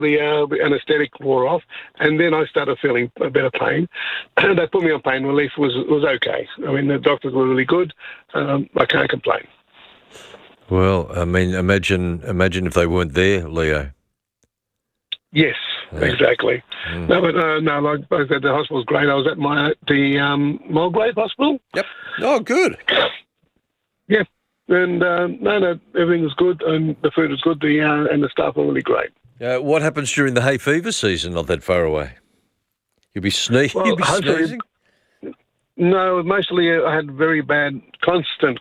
the anaesthetic wore off, and then I started feeling a bit of pain. They put me on pain relief. Was okay. I mean, the doctors were really good. I can't complain. Well, I mean, imagine if they weren't there, Leo. Yes, exactly. No, but like I said, the hospital's great. I was at the Mulgrave Hospital. Yep. Oh, good. Yeah, and everything was good, and the food was good. And the staff were really great. What happens during the hay fever season? Not that far away. You'll be sneezing. No, mostly I had very bad, constant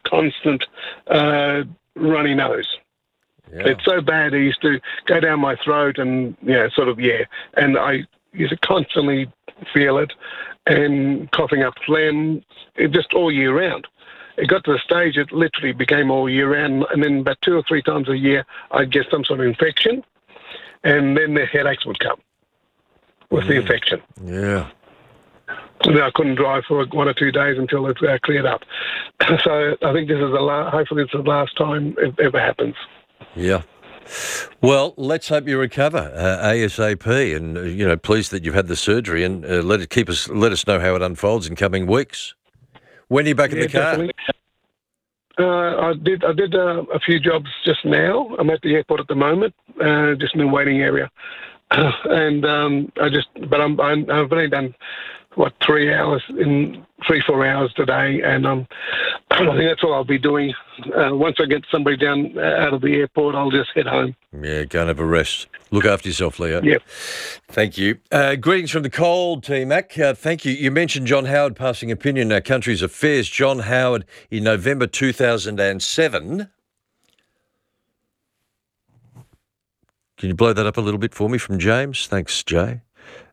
runny nose. Yeah. It's so bad, it used to go down my throat and, and I used to constantly feel it and coughing up phlegm, just all year round. It got to the stage it literally became all year round, and then about 2 or 3 times a year I'd get some sort of infection, and then the headaches would come with the infection. Yeah. And then I couldn't drive for 1 or 2 days until it cleared up. So I think this is hopefully it's the last time it ever happens. Yeah. Well, let's hope you recover ASAP, and pleased that you've had the surgery, and let us know how it unfolds in coming weeks. When are you back in the car? Definitely. I did a few jobs just now. I'm at the airport at the moment, just in the waiting area, and I've only done 3 hours in 3-4 hours today, and I think that's all I'll be doing. Once I get somebody down out of the airport, I'll just head home. Yeah, go and have a rest. Look after yourself, Leo. Yep. Thank you. Greetings from the cold, T-Mac. Thank you. You mentioned John Howard passing opinion in our country's affairs. John Howard in November 2007. Can you blow that up a little bit for me from James? Thanks, Jay.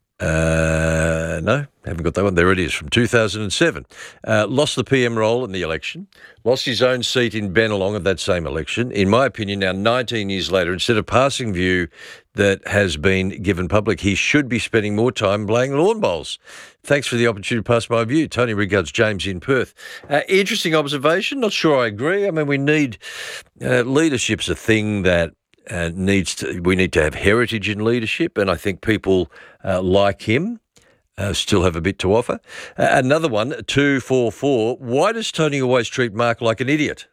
No, haven't got that one. There it is, from 2007. Lost the PM role in the election, lost his own seat in Bennelong of that same election. In my opinion, now 19 years later, instead of passing view that has been given public, he should be spending more time playing lawn bowls. Thanks for the opportunity to pass my view. Tony regards James in Perth. Interesting observation. Not sure I agree. I mean, we need leadership's a thing that we need to have heritage in leadership, and I think people like him still have a bit to offer. Another one, 244. Why does Tony always treat Mark like an idiot?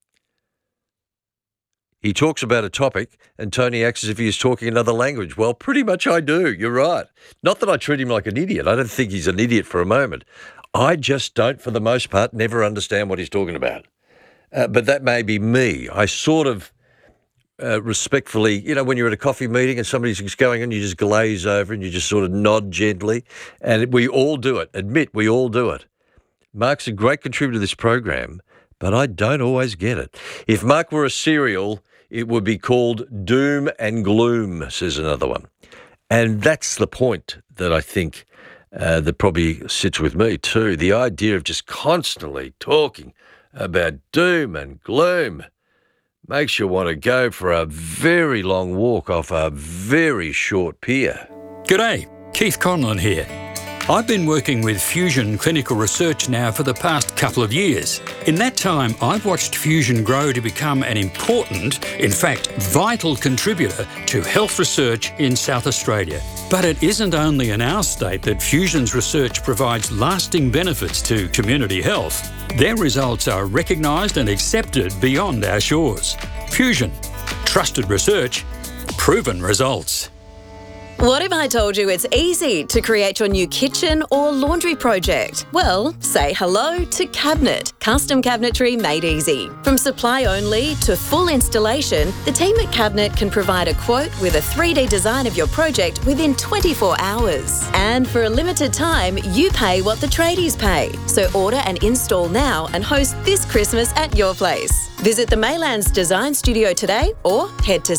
He talks about a topic, and Tony acts as if he is talking another language. Well, pretty much I do. You're right. Not that I treat him like an idiot. I don't think he's an idiot for a moment. I just don't, for the most part, never understand what he's talking about. But that may be me. I sort of respectfully, when you're at a coffee meeting and somebody's just going on, you just glaze over and you just sort of nod gently. And we all do it. Admit, we all do it. Mark's a great contributor to this program, but I don't always get it. If Mark were a cereal, it would be called Doom and Gloom, says another one. And that's the point that I think that probably sits with me too. The idea of just constantly talking about doom and gloom makes you want to go for a very long walk off a very short pier. G'day, Keith Conlon here. I've been working with Fusion Clinical Research now for the past couple of years. In that time, I've watched Fusion grow to become an important, in fact, vital contributor to health research in South Australia. But it isn't only in our state that Fusion's research provides lasting benefits to community health. Their results are recognised and accepted beyond our shores. Fusion. Trusted research. Proven results. What if I told you it's easy to create your new kitchen or laundry project? Well, say hello to Cabinet. Custom cabinetry made easy. From supply only to full installation, the team at Cabinet can provide a quote with a 3D design of your project within 24 hours. And for a limited time, you pay what the tradies pay. So order and install now and host this Christmas at your place. Visit the Maylands Design Studio today or head to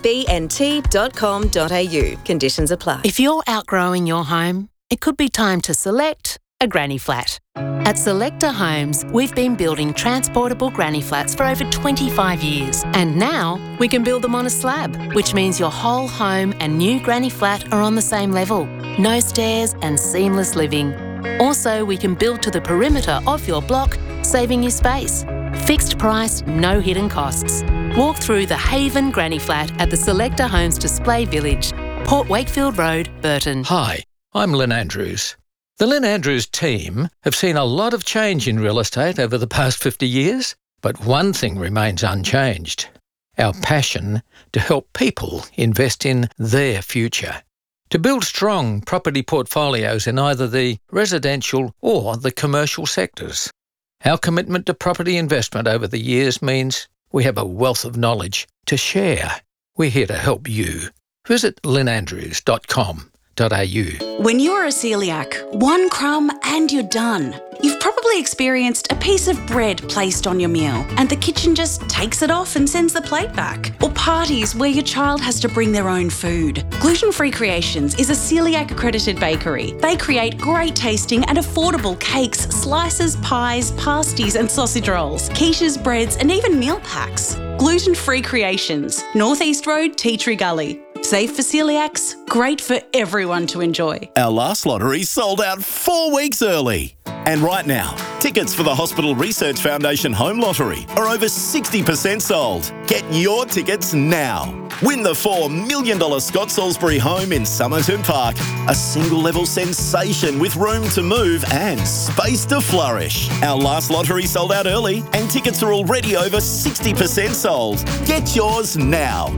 cabnt.com.au. Conditions apply. If you're outgrowing your home, it could be time to select a granny flat. At Selector Homes, we've been building transportable granny flats for over 25 years. And now we can build them on a slab, which means your whole home and new granny flat are on the same level. No stairs and seamless living. Also, we can build to the perimeter of your block, saving you space. Fixed price, no hidden costs. Walk through the Haven Granny Flat at the Selector Homes Display Village. Port Wakefield Road, Burton. Hi, I'm Lynn Andrews. The Lynn Andrews team have seen a lot of change in real estate over the past 50 years, but one thing remains unchanged: our passion to help people invest in their future. To build strong property portfolios in either the residential or the commercial sectors. Our commitment to property investment over the years means we have a wealth of knowledge to share. We're here to help you. Visit lynnandrews.com.au. When you're a celiac, one crumb and you're done. You've probably experienced a piece of bread placed on your meal and the kitchen just takes it off and sends the plate back. Or parties where your child has to bring their own food. Gluten Free Creations is a celiac accredited bakery. They create great tasting and affordable cakes, slices, pies, pasties and sausage rolls, quiches, breads and even meal packs. Gluten Free Creations, North East Road, Tea Tree Gully. Safe for celiacs, great for everyone to enjoy. Our last lottery sold out 4 weeks early. And right now, tickets for the Hospital Research Foundation Home Lottery are over 60% sold. Get your tickets now. Win the $4 million Scott Salisbury home in Somerton Park. A single-level sensation with room to move and space to flourish. Our last lottery sold out early and tickets are already over 60% sold. Get yours now.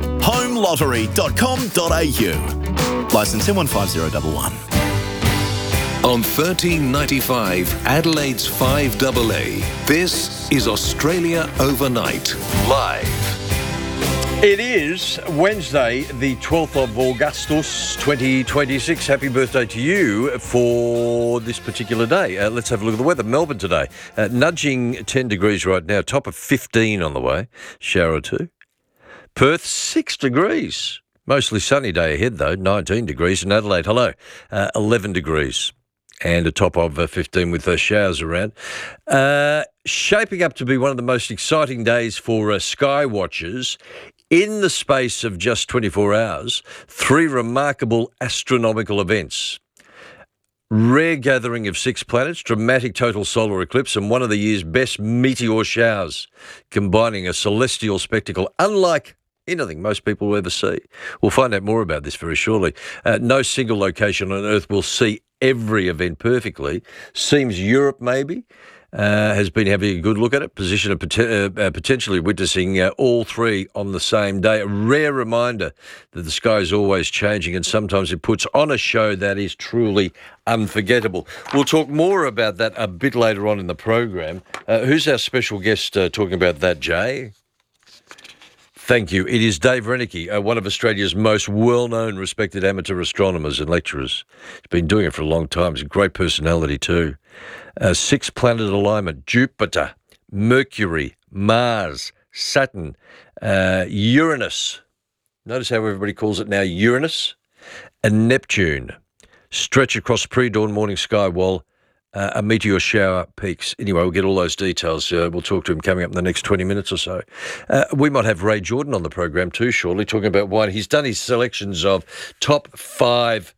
homelottery.com.au. Licence M15011. On 1395 Adelaide's 5AA, this is Australia Overnight, live. It is Wednesday, the 12th of Augustus, 2026. Happy birthday to you for this particular day. Let's have a look at the weather. Melbourne today, nudging 10 degrees right now, top of 15 on the way, shower or two. Perth, 6 degrees. Mostly sunny day ahead, though, 19 degrees. And Adelaide, 11 degrees. And a top of 15 with those showers around. Shaping up to be one of the most exciting days for sky watchers. In the space of just 24 hours, 3 remarkable astronomical events. Rare gathering of 6 planets, dramatic total solar eclipse, and one of the year's best meteor showers, combining a celestial spectacle unlike anything most people will ever see. We'll find out more about this very shortly. No single location on Earth will see every event perfectly. Seems Europe maybe has been having a good look at it, position of potentially witnessing all 3 on the same day. A rare reminder that the sky is always changing, and sometimes it puts on a show that is truly unforgettable. We'll talk more about that a bit later on in the program. Who's our special guest talking about that, Jay? Thank you. It is Dave Reneke, one of Australia's most well-known, respected amateur astronomers and lecturers. He's been doing it for a long time. He's a great personality too. 6-planet alignment: Jupiter, Mercury, Mars, Saturn, Uranus. Notice how everybody calls it now Uranus, and Neptune. Stretch across pre-dawn morning sky while a meteor shower peaks. Anyway, we'll get all those details. We'll talk to him coming up in the next 20 minutes or so. We might have Ray Jordan on the program too shortly, talking about wine. He's done his selections of top 100,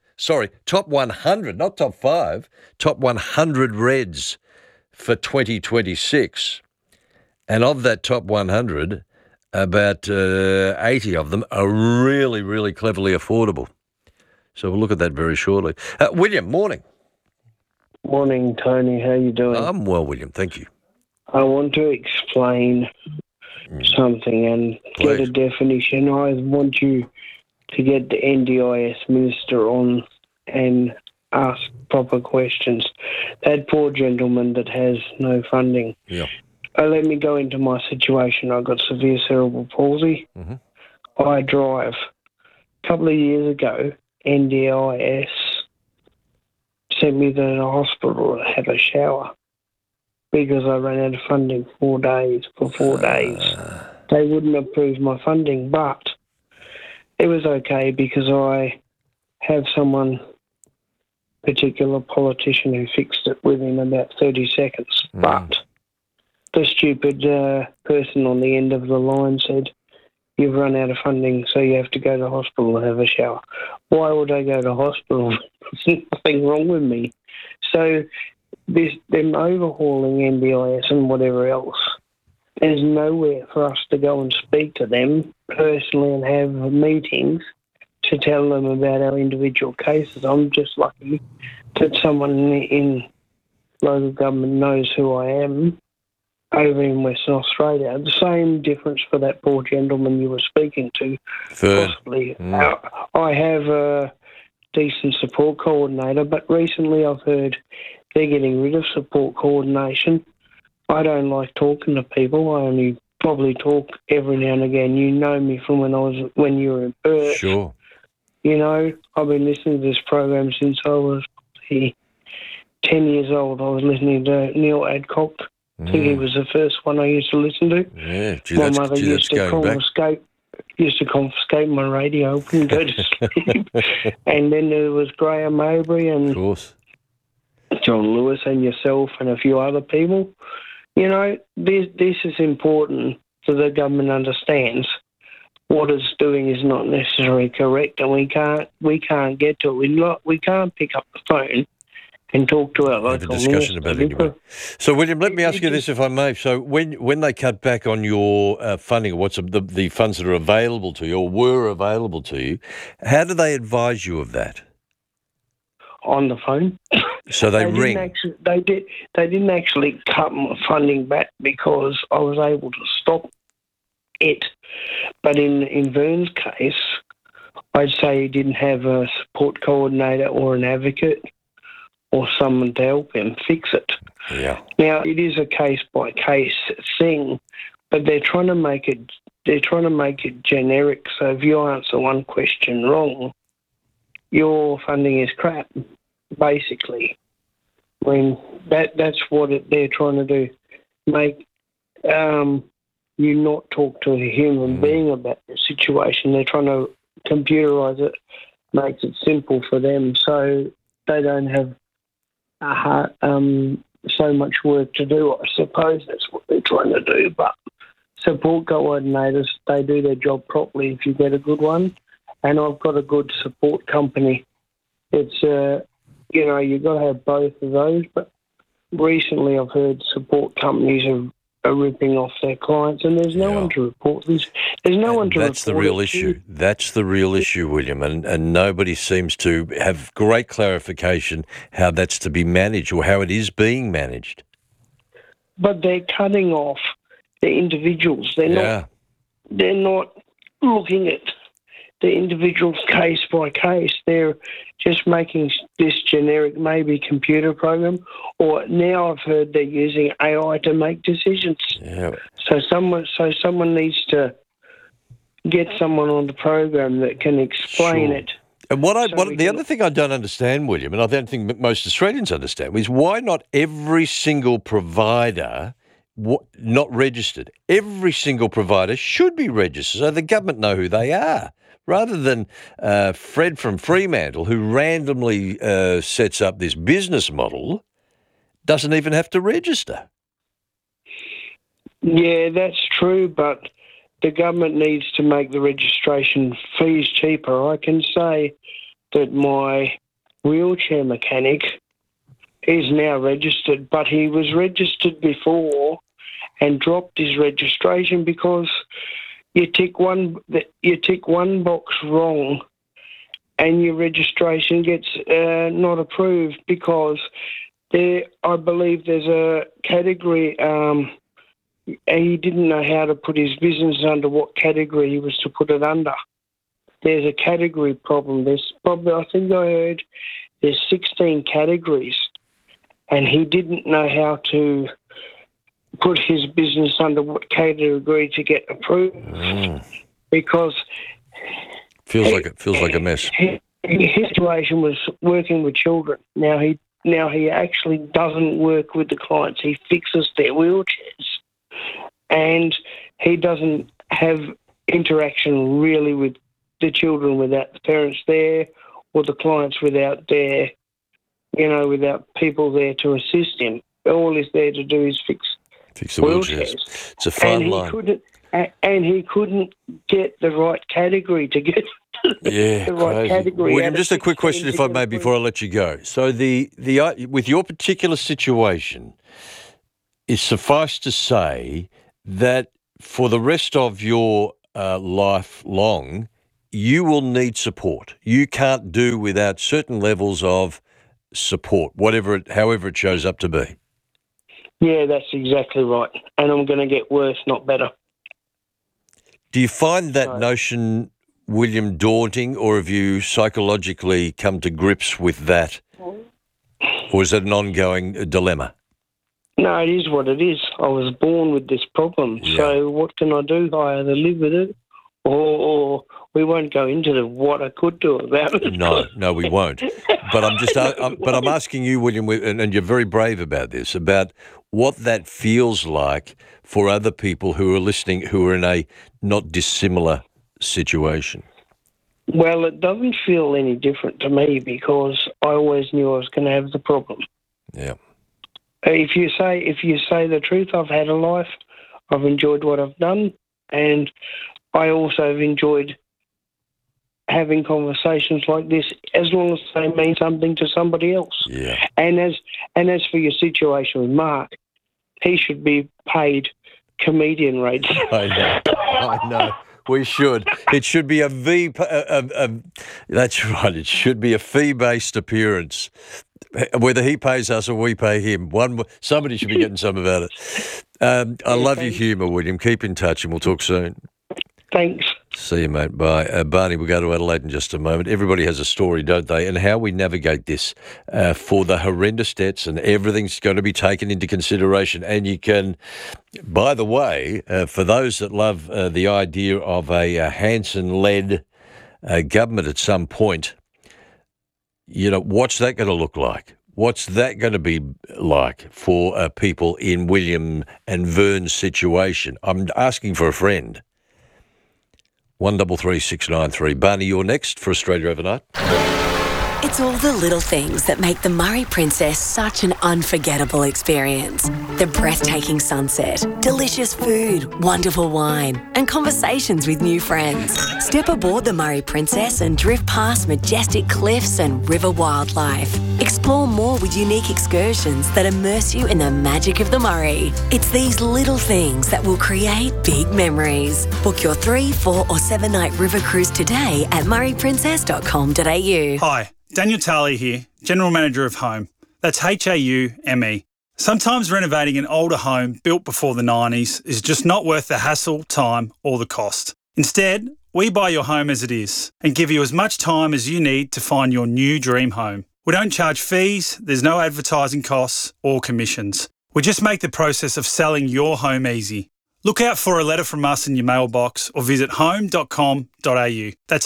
not top 5, top 100 reds for 2026. And of that top 100, about 80 of them are really, really cleverly affordable. So we'll look at that very shortly. William, morning. Morning, Tony. How you doing? I'm well, William. Thank you. I want to explain something and get a definition. I want you to get the NDIS minister on and ask proper questions. That poor gentleman that has no funding. Yeah. Let me go into my situation. I've got severe cerebral palsy. Mm-hmm. I drive. A couple of years ago, NDIS sent me to the hospital to have a shower because I ran out of funding 4 days. For 4 days, they wouldn't approve my funding, but it was okay because I have someone, particular politician, who fixed it within about 30 seconds. But the stupid person on the end of the line said, "You've run out of funding, so you have to go to hospital and have a shower." Why would I go to hospital? There's nothing wrong with me. So them overhauling NDIS and whatever else, there's nowhere for us to go and speak to them personally and have meetings to tell them about our individual cases. I'm just lucky that someone in local government knows who I am over in Western Australia. The same difference for that poor gentleman you were speaking to, possibly. I have a decent support coordinator, but recently I've heard they're getting rid of support coordination. I don't like talking to people. I only probably talk every now and again. You know me from when you were in Perth. Sure. You know, I've been listening to this program since I was 10 years old. I was listening to Neil Adcock. I think he was the first one I used to listen to. Yeah, My mother used to confiscate my radio, wouldn't go to sleep. And then there was Graham Mowbray and Of course. John Lewis and yourself and a few other people. You know, this is important so the government understands what it's doing is not necessarily correct, and we can't get to it. We can't pick up the phone and talk to our local have a discussion about it anyway. So, William, let me ask you this, if I may. So, when they cut back on your funding, what's the funds that are available to you or were available to you, how do they advise you of that? On the phone. So they ring. They didn't actually cut my funding back because I was able to stop it. But in Vern's case, I'd say he didn't have a support coordinator or an advocate or someone to help him fix it. Yeah. Now it is a case by case thing, but they're trying to make it generic. So if you answer one question wrong, your funding is crap, basically. I mean, that's what they're trying to do, make you not talk to a human being about the situation. They're trying to computerise it, makes it simple for them so they don't have so much work to do. I suppose that's what they're trying to do, but support coordinators, they do their job properly if you get a good one. And I've got a good support company. It's, you've got to have both of those. But recently I've heard support companies are ripping off their clients, and there's no one to report this. There's no one to report. That's the real issue. That's the real issue, William, and nobody seems to have great clarification how that's to be managed or how it is being managed. But they're cutting off the individuals. They're not looking at the individuals case by case. They're just making this generic, maybe computer program, or now I've heard they're using AI to make decisions. Yeah. So someone needs to get someone on the program that can explain it. And the other thing I don't understand, William, and I don't think most Australians understand, is why not every single provider not registered? Every single provider should be registered so the government know who they are. Rather than Fred from Fremantle, who randomly sets up this business model, doesn't even have to register. Yeah, that's true, but the government needs to make the registration fees cheaper. I can say that my wheelchair mechanic is now registered, but he was registered before and dropped his registration because you tick one box wrong and your registration gets not approved because I believe there's a category and he didn't know how to put his business under what category he was to put it under. There's a category problem. I think I heard there's 16 categories and he didn't know how to put his business under what category to get approved because feels like a mess. His situation was working with children. Now he actually doesn't work with the clients. He fixes their wheelchairs, and he doesn't have interaction really with the children without the parents there, or the clients without people there to assist him. All he's there to do is fix the wheelchairs. It's a fine line. He couldn't get the right category to get the right category. William, just a quick question, if I may, before I let you go. So with your particular situation, it's suffice to say that for the rest of your life long, you will need support. You can't do without certain levels of support, however it shows up to be. Yeah, that's exactly right. And I'm going to get worse, not better. Do you find that notion, William, daunting, or have you psychologically come to grips with that? Or is it an ongoing dilemma? No, it is what it is. I was born with this problem. Yeah. So what can I do? I either live with it or we won't go into what I could do about it. No, we won't. But I'm asking you, William, and you're very brave about this, about what that feels like for other people who are listening, who are in a not dissimilar situation. Well, it doesn't feel any different to me because I always knew I was going to have the problem. Yeah. If you say the truth, I've had a life. I've enjoyed what I've done, and I also have enjoyed having conversations like this, as long as they mean something to somebody else. Yeah. And as for your situation with Mark, he should be paid comedian rates. I know. We should. It should be that's right. It should be a fee-based appearance. Whether he pays us or we pay him, somebody should be getting some about it. I love your humour, William. Keep in touch and we'll talk soon. Thanks. See you, mate. Bye. Barney, we'll go to Adelaide in just a moment. Everybody has a story, don't they? And how we navigate this for the horrendous debts, and everything's going to be taken into consideration. And you can, by the way, for those that love the idea of a Hanson-led government at some point, what's that going to look like? What's that going to be like for people in William and Vern's situation? I'm asking for a friend. 133693. Barney, you're next for Australia Overnight. It's all the little things that make the Murray Princess such an unforgettable experience. The breathtaking sunset, delicious food, wonderful wine, and conversations with new friends. Step aboard the Murray Princess and drift past majestic cliffs and river wildlife. Explore more with unique excursions that immerse you in the magic of the Murray. It's these little things that will create big memories. Book your 3, 4 or 7-night river cruise today at murrayprincess.com.au. Hi, Daniel Tarley here, General Manager of Home. That's HAUME. Sometimes renovating an older home built before the 90s is just not worth the hassle, time or the cost. Instead, we buy your home as it is and give you as much time as you need to find your new dream home. We don't charge fees, there's no advertising costs or commissions. We just make the process of selling your home easy. Look out for a letter from us in your mailbox or visit home.com.au. That's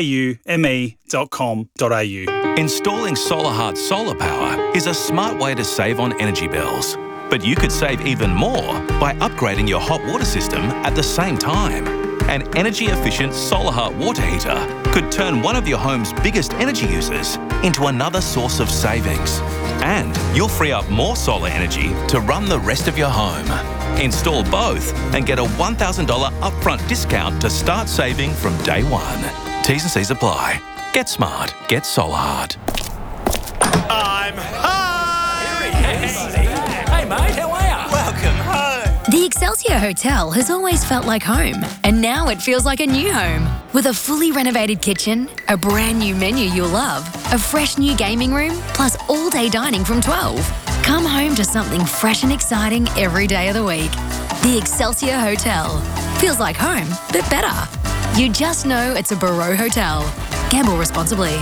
haume.com.au. Installing SolarHeart solar power is a smart way to save on energy bills. But you could save even more by upgrading your hot water system at the same time. An energy-efficient SolarHeart water heater could turn one of your home's biggest energy users into another source of savings. And you'll free up more solar energy to run the rest of your home. Install both and get a $1,000 upfront discount to start saving from day one. T's and C's apply. Get smart. Get SolarHeart. I'm home! Hey, mate, how are you? Welcome home! The Excelsior Hotel has always felt like home, and now it feels like a new home. With a fully renovated kitchen, a brand new menu you'll love, a fresh new gaming room, plus all-day dining from 12. Come home to something fresh and exciting every day of the week. The Excelsior Hotel. Feels like home, but better. You just know it's a Barreau Hotel. Gamble responsibly.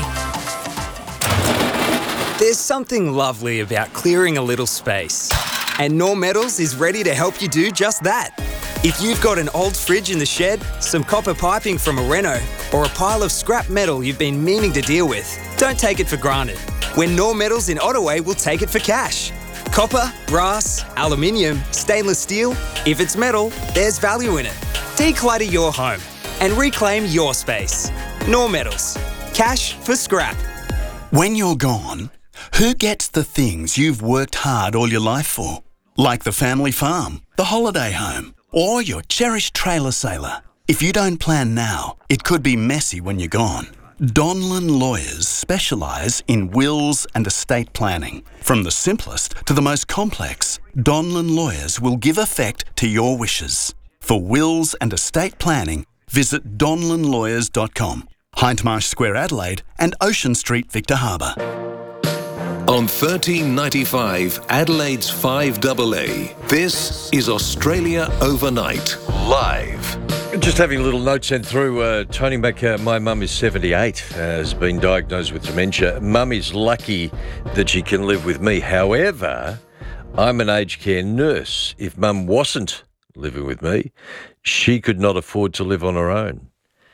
There's something lovely about clearing a little space. And Knorr Metals is ready to help you do just that. If you've got an old fridge in the shed, some copper piping from a reno, or a pile of scrap metal you've been meaning to deal with, don't take it for granted. When Knorr Metals in Ottaway will take it for cash. Copper, brass, aluminium, stainless steel, if it's metal, there's value in it. Declutter your home and reclaim your space. Knorr Metals. Cash for scrap. When you're gone, who gets the things you've worked hard all your life for? Like the family farm, the holiday home, or your cherished trailer sailor. If you don't plan now, it could be messy when you're gone. Donlan Lawyers specialise in wills and estate planning. From the simplest to the most complex, Donlan Lawyers will give effect to your wishes. For wills and estate planning, visit donlanlawyers.com Hindmarsh Square Adelaide and Ocean Street Victor Harbour. On 1395 Adelaide's 5AA, this is Australia Overnight, live. Just having a little note sent through. Tony back, my mum is 78, has been diagnosed with dementia. Mum is lucky that she can live with me. However, I'm an aged care nurse. If Mum wasn't living with me, she could not afford to live on her own.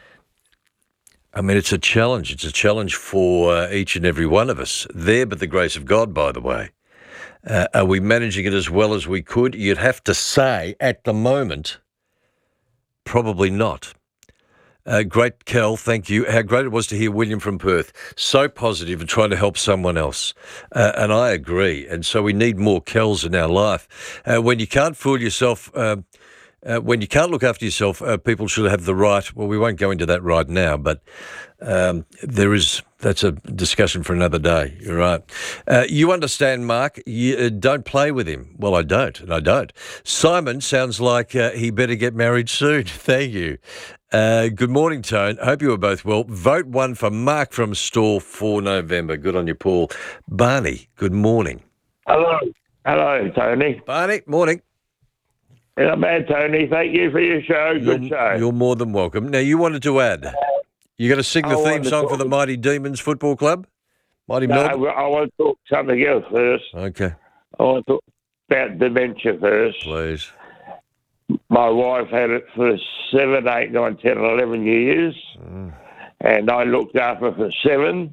I mean, it's a challenge. It's a challenge for each and every one of us. There, but the grace of God, by the way. Are we managing it as well as we could? You'd have to say, at the moment, probably not. Great, Kel, thank you. How great it was to hear William from Perth. So positive and trying to help someone else. And I agree. And so we need more Kels in our life. When you can't fool yourself... when you can't look after yourself, people should have the right. Well, we won't go into that right now, but that's a discussion for another day. You're right. You understand, Mark. You don't play with him. Well, I don't. Simon sounds like he better get married soon. Thank you. Good morning, Tone. Hope you are both well. Vote 1 for Mark from Stawell for November. Good on you, Paul. Barney, good morning. Hello, Tony. Barney, morning. Not bad, Tony. Thank you for your show. Good show. You're more than welcome. Now, you wanted to add, you got to sing the theme song for the Mighty Demons Football Club? Melbourne? I want to talk something else first. Okay. I want to talk about dementia first. Please. My wife had it for 7, 8, 9, 10, 11 years, and I looked after her for 7,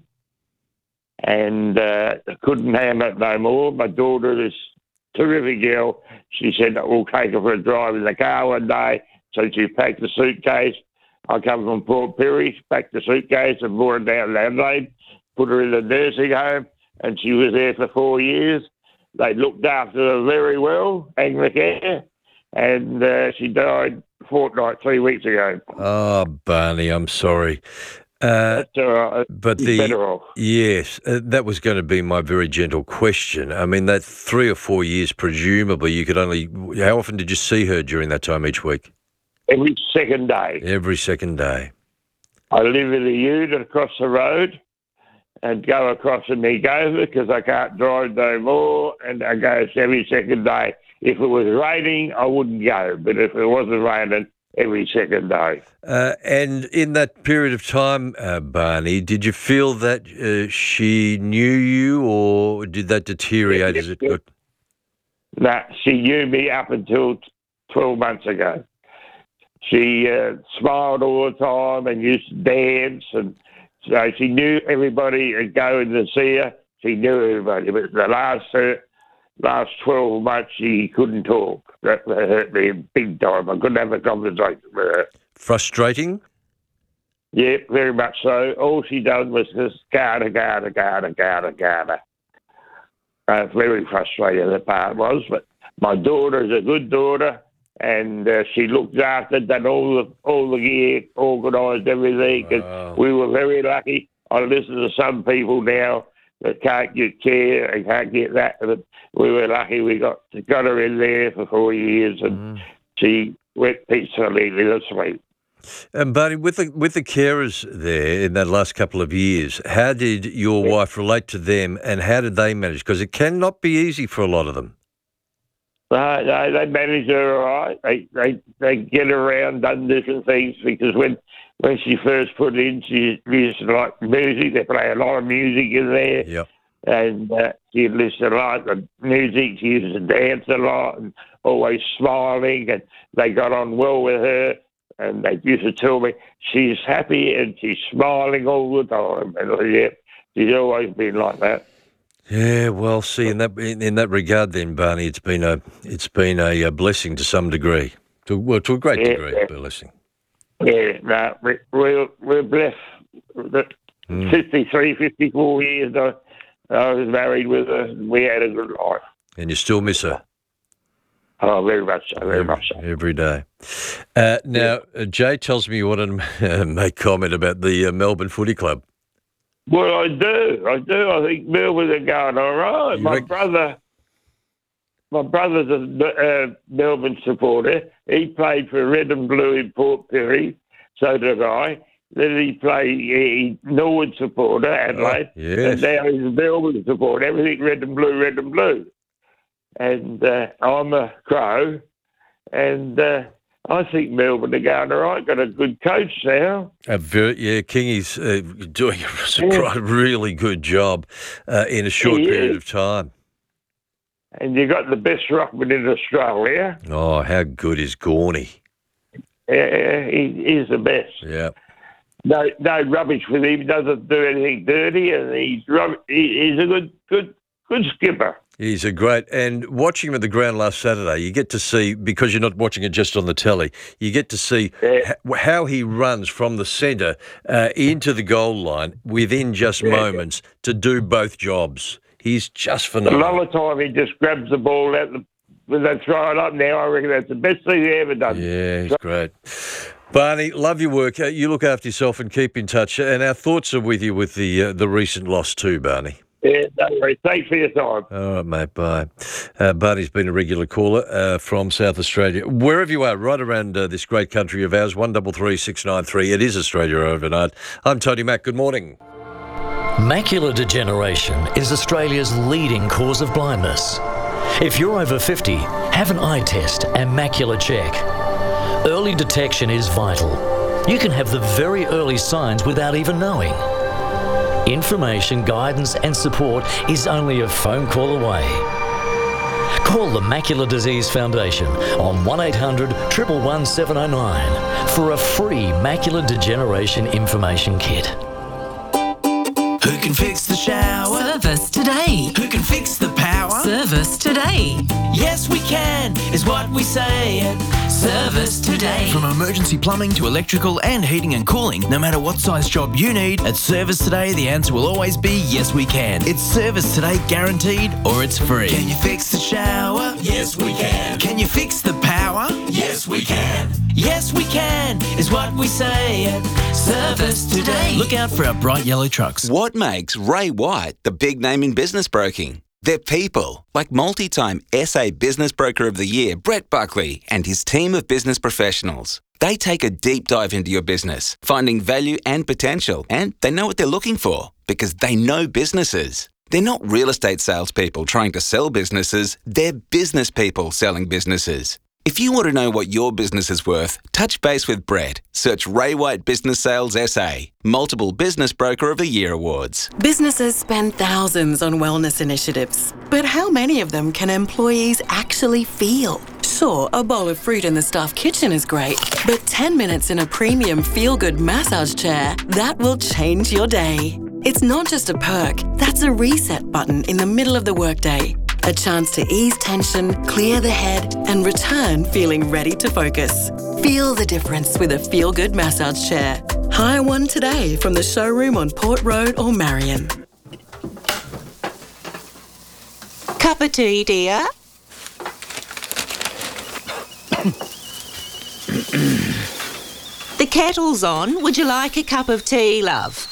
and couldn't handle it no more. My daughter is terrific girl. She said that we'll take her for a drive in the car one day. So she packed the suitcase. I come from Port Pirie, packed the suitcase and brought her down to Adelaide, put her in the nursing home, and she was there for 4 years. They looked after her very well, Anglicare, and she died a fortnight, 3 weeks ago. Oh, Barney, I'm sorry. That's all right. But He's better off. Yes, that was going to be my very gentle question. I mean, that 3 or 4 years, presumably, you could only... How often did you see her during that time each week? Every second day. Every second day. I live in a ute across the road and go across in me Gova because I can't drive no more, and I go every second day. If it was raining, I wouldn't go, but if it wasn't raining, every second day. And in that period of time, Barney, did you feel that she knew you, or did that deteriorate as it got? No, she knew me up until 12 months ago. She smiled all the time and used to dance, and so she knew everybody and going to see her. She knew everybody, but the last 12 months she couldn't talk. That hurt me big time. I couldn't have a conversation with her. Frustrating? Yeah, very much so. All she done was just garter. Very frustrating the part was, but my daughter's a good daughter, and she looked after, done all the gear, organised everything, and we were very lucky. I listen to some people now that can't get care and can't get that, but we were lucky we got her in there for 4 years, and she went peacefully to sleep. And Barney, with the carers there in that last couple of years, how did your wife relate to them, and how did they manage? Because it cannot be easy for a lot of them. No, they managed her all right. They get around, done different things, because when she first put in, she used to like music. They play a lot of music in there. Yep. And she listened a lot to music. She used to dance a lot and always smiling, and they got on well with her. And they used to tell me she's happy and she's smiling all the time. And yeah, she's always been like that. Yeah, well, see, in that regard, then, Barney, it's been a blessing to some degree, to a great degree, a blessing. Yeah, no, we're blessed. 54 years I was married with her. We had a good life. And you still miss her? Oh, very much so, very much so. Every day. Now, Jay tells me you want to make comment about the Melbourne Footy Club. Well, I do. I think Melbourne are going all right. My brother's a Melbourne supporter. He played for Red and Blue in Port Pirie. So did I. that he Norwood supporter, Adelaide, yes. and now he's a Melbourne supporter. Everything red and blue, red and blue. And I'm a Crow, and I think Melbourne are going all right. Got a good coach now. Kingy's doing a really good job in a short period of time. And you got the best ruckman in Australia. Oh, how good is Gorney? He is the best. Yeah. No rubbish with him. He doesn't do anything dirty, and he's a good skipper. He's a great, and watching him at the ground last Saturday, you get to see, because you're not watching it just on the telly, you get to see how he runs from the centre into the goal line within just moments to do both jobs. He's just phenomenal. A lot of time he just grabs the ball out when they throw it up now. I reckon that's the best thing he ever done. Yeah, he's great. Barney, love your work. You look after yourself and keep in touch. And our thoughts are with you with the recent loss too, Barney. Yeah, don't worry. Thanks for your time. All right, mate. Bye. Barney's been a regular caller from South Australia. Wherever you are, right around this great country of ours, 133 693. It is Australia Overnight. I'm Tony Mack. Good morning. Macular degeneration is Australia's leading cause of blindness. If you're over 50, have an eye test and macular check. Early detection is vital. You can have the very early signs without even knowing. Information, guidance and support is only a phone call away. Call the Macular Disease Foundation on 1800 111 709 for a free macular degeneration information kit. Who can fix the shower? Service Today. Who can fix the power? Service Today. Yes, we can, is what we say at Service Today. From emergency plumbing to electrical and heating and cooling, no matter what size job you need, at Service Today, the answer will always be yes, we can. It's Service Today guaranteed, or it's free. Can you fix the shower? Yes, we can. Can you fix the power? Yes, we can. Yes, we can, is what we say at Service Today. Look out for our bright yellow trucks. What makes Ray White the big name in business broking? They're people, like multi-time SA Business Broker of the Year, Brett Buckley, and his team of business professionals. They take a deep dive into your business, finding value and potential, and they know what they're looking for because they know businesses. They're not real estate salespeople trying to sell businesses, they're business people selling businesses. If you want to know what your business is worth, touch base with Brett. Search Ray White Business Sales SA. Multiple Business Broker of the Year awards. Businesses spend thousands on wellness initiatives, but how many of them can employees actually feel? Sure, a bowl of fruit in the staff kitchen is great, but 10 minutes in a premium feel-good massage chair, that will change your day. It's not just a perk, that's a reset button in the middle of the workday. A chance to ease tension, clear the head, and return feeling ready to focus. Feel the difference with a feel-good massage chair. Hire one today from the showroom on Port Road or Marion. Cup of tea, dear? The kettle's on. Would you like a cup of tea, love?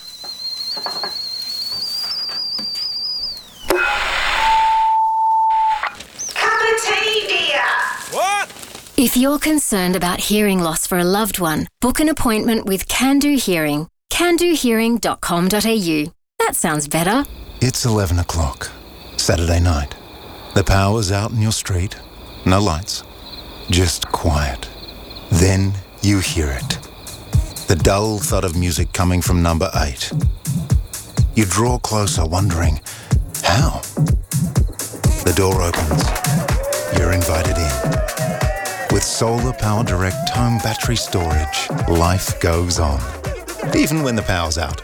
If you're concerned about hearing loss for a loved one, book an appointment with Can Do Hearing. candohearing.com.au. That sounds better. It's 11 o'clock, Saturday night. The power's out in your street. No lights. Just quiet. Then you hear it. The dull thud of music coming from number 8. You draw closer, wondering, how? The door opens. You're invited in. With Solar Power Direct home battery storage, life goes on. Even when the power's out.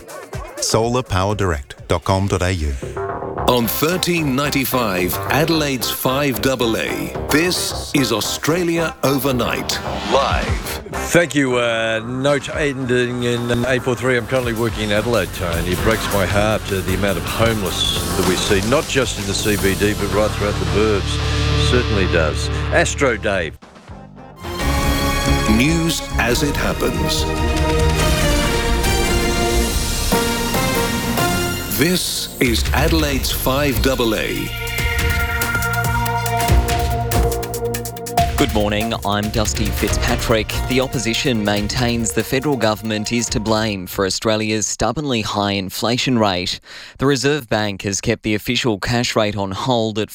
solarpowerdirect.com.au. On 1395 Adelaide's 5AA, this is Australia Overnight, live. Thank you. Note ending in 843. I'm currently working in Adelaide, Tony. It breaks my heart the amount of homeless that we see, not just in the CBD, but right throughout the burbs. Certainly does. Astro Dave. News as it happens. This is Adelaide's 5AA. Good Good morning, I'm Dusty Fitzpatrick. The opposition maintains the federal government is to blame for Australia's stubbornly high inflation rate. The Reserve Bank has kept the official cash rate on hold at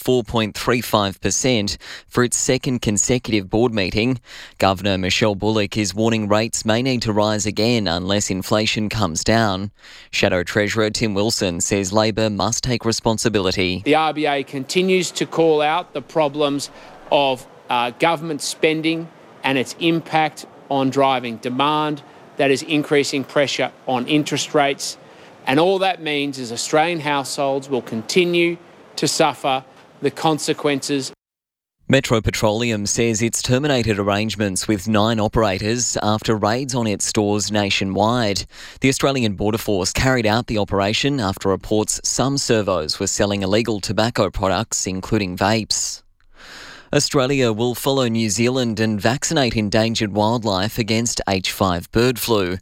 4.35% for its second consecutive board meeting. Governor Michelle Bullock is warning rates may need to rise again unless inflation comes down. Shadow Treasurer Tim Wilson says Labor must take responsibility. The RBA continues to call out the problems of government spending and its impact on driving demand that is increasing pressure on interest rates. And all that means is Australian households will continue to suffer the consequences. Metro Petroleum says it's terminated arrangements with 9 operators after raids on its stores nationwide. The Australian Border Force carried out the operation after reports some servos were selling illegal tobacco products, including vapes. Australia will follow New Zealand and vaccinate endangered wildlife against H5 bird flu.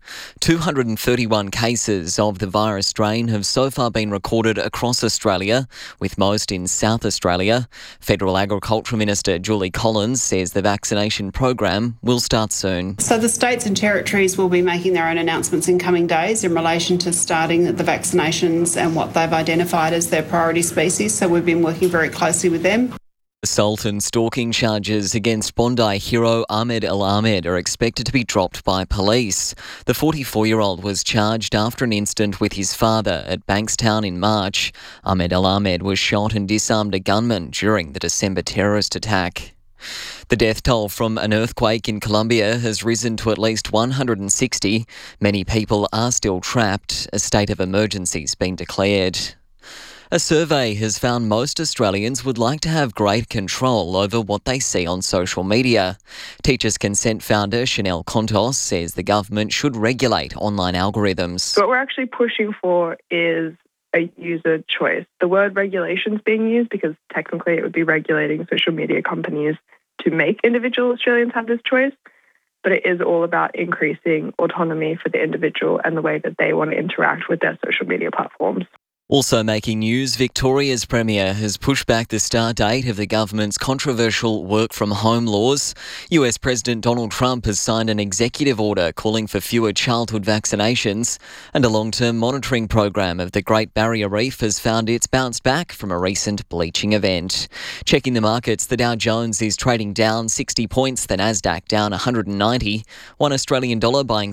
231 cases of the virus strain have so far been recorded across Australia, with most in South Australia. Federal Agriculture Minister Julie Collins says the vaccination program will start soon. So the states and territories will be making their own announcements in coming days in relation to starting the vaccinations and what they've identified as their priority species. So we've been working very closely with them. Assault and stalking charges against Bondi hero Ahmed El Ahmed are expected to be dropped by police. The 44-year-old was charged after an incident with his father at Bankstown in March. Ahmed El Ahmed was shot and disarmed a gunman during the December terrorist attack. The death toll from an earthquake in Colombia has risen to at least 160. Many people are still trapped. A state of emergency has been declared. A survey has found most Australians would like to have great control over what they see on social media. Teachers Consent founder Chanel Contos says the government should regulate online algorithms. What we're actually pushing for is a user choice. The word regulation is being used because technically it would be regulating social media companies to make individual Australians have this choice, but it is all about increasing autonomy for the individual and the way that they want to interact with their social media platforms. Also making news, Victoria's Premier has pushed back the start date of the government's controversial work-from-home laws. US President Donald Trump has signed an executive order calling for fewer childhood vaccinations, and a long-term monitoring program of the Great Barrier Reef has found it's bounced back from a recent bleaching event. Checking the markets, the Dow Jones is trading down 60 points, the Nasdaq down 190, $1 Australian dollar buying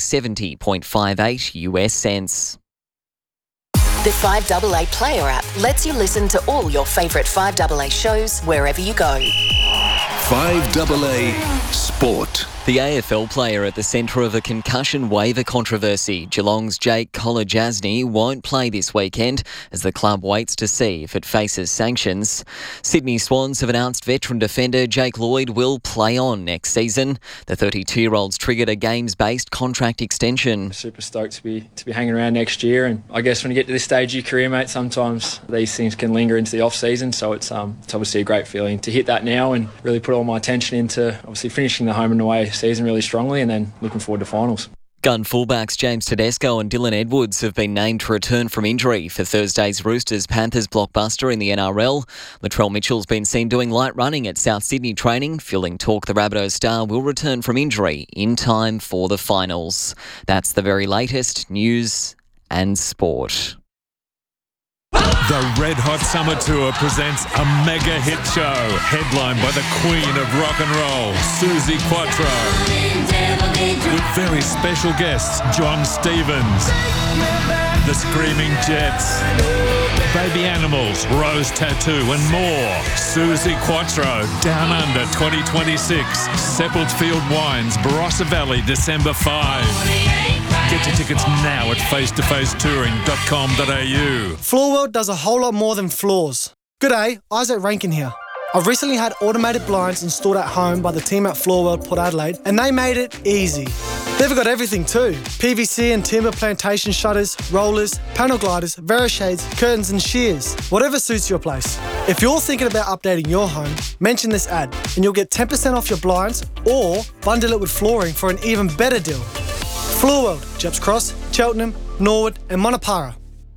70.58 US cents. The 5AA Player app lets you listen to all your favourite 5AA shows wherever you go. 5AA Sport. The AFL player at the centre of a concussion waiver controversy, Geelong's Jake Kolodjasny, won't play this weekend as the club waits to see if it faces sanctions. Sydney Swans have announced veteran defender Jake Lloyd will play on next season. The 32-year-old's triggered a games-based contract extension. Super stoked to be hanging around next year, and I guess when you get to this stage of your career, mate, sometimes these things can linger into the off-season, so it's obviously a great feeling to hit that now and really put all my attention into obviously finishing the home and away season really strongly and then looking forward to finals. Gun fullbacks James Tedesco and Dylan Edwards have been named to return from injury for Thursday's Roosters-Panthers blockbuster in the NRL. Latrell Mitchell's been seen doing light running at South Sydney training. Fueling talk the Rabbitohs star will return from injury in time for the finals. That's the very latest news and sport. The Red Hot Summer Tour presents a mega hit show headlined by the Queen of Rock and Roll, Suzi Quatro, with very special guests John Stevens, The Screaming Jets, Baby Animals, Rose Tattoo and more. Suzi Quatro, Down Under 2026, Sepulchre Field Wines, Barossa Valley, December 5. Get your tickets now at facetofacetouring.com.au. Floor World does a whole lot more than floors. G'day, Isaac Rankin here. I've recently had automated blinds installed at home by the team at Floor World Port Adelaide, and they made it easy. They've got everything too. PVC and timber plantation shutters, rollers, panel gliders, Verishades, curtains and shears. Whatever suits your place. If you're thinking about updating your home, mention this ad and you'll get 10% off your blinds or bundle it with flooring for an even better deal. Floor World, Jeps Cross, Cheltenham, Norwood and Monopara.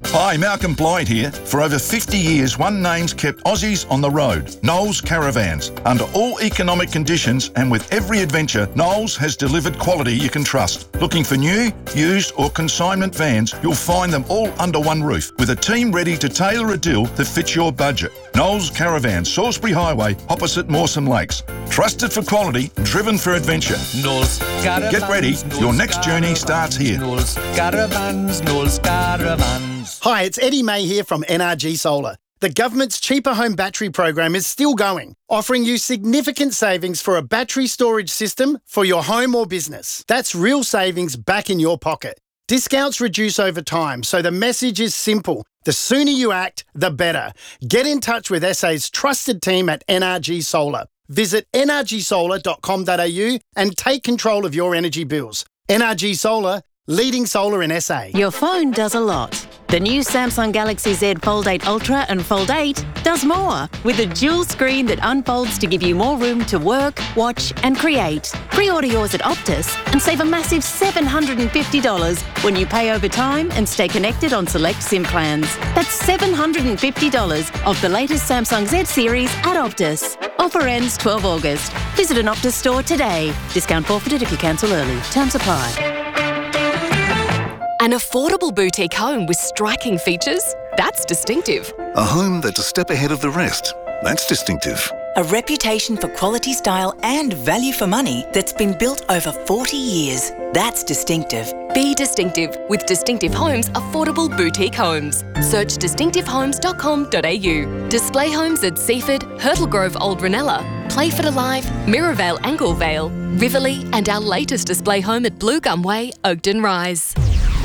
Hi, Malcolm Blyde here. For over 50 years, one name's kept Aussies on the road. Knowles Caravans. Under all economic conditions and with every adventure, Knowles has delivered quality you can trust. Looking for new, used or consignment vans, you'll find them all under one roof with a team ready to tailor a deal that fits your budget. Knowles Caravans, Salisbury Highway, opposite Mawson Lakes. Trusted for quality, driven for adventure. Knowles Caravans. Get ready, your next journey starts here. Knowles Caravans, Knowles Caravans. Hi, it's Eddie May here from NRG Solar. The government's Cheaper Home Battery program is still going, offering you significant savings for a battery storage system for your home or business. That's real savings back in your pocket. Discounts reduce over time, so the message is simple. The sooner you act, the better. Get in touch with SA's trusted team at NRG Solar. Visit nrgsolar.com.au and take control of your energy bills. NRG Solar, leading solar in SA. Your phone does a lot. The new Samsung Galaxy Z Fold 8 Ultra and Fold 8 does more, with a dual screen that unfolds to give you more room to work, watch and create. Pre-order yours at Optus and save a massive $750 when you pay over time and stay connected on select SIM plans. That's $750 off the latest Samsung Z series at Optus. Offer ends 12 August. Visit an Optus store today. Discount forfeited if you cancel early. Terms apply. An affordable boutique home with striking features? That's distinctive. A home that's a step ahead of the rest? That's distinctive. A reputation for quality, style and value for money that's been built over 40 years. That's distinctive. Be distinctive with Distinctive Homes Affordable Boutique Homes. Search distinctivehomes.com.au. Display homes at Seaford, Hurtle Grove Old Ranella, Playford Alive, Mirrorvale Anglevale, Riverlea and our latest display home at Blue Gum Way, Oakden Rise.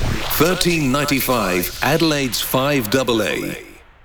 $13.95 Adelaide's 5AA.